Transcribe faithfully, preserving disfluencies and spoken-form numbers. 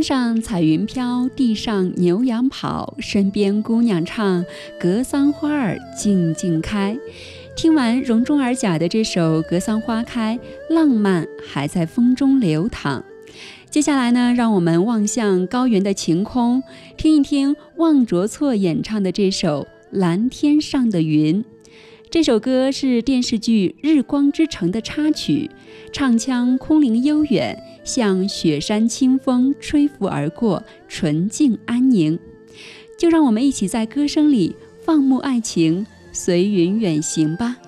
上彩云飘，地上牛羊跑，身边姑娘唱，格桑花儿静静开。听完容中尔甲的这首《格桑花开》，浪漫还在风中流淌。接下来呢，让我们望向高原的晴空，听一听望卓措演唱的这首《蓝天上的云》。这首歌是电视剧《日光之城》的插曲，唱腔空灵悠远，像雪山清风吹拂而过，纯净安宁。就让我们一起在歌声里放牧爱情，随云远行吧。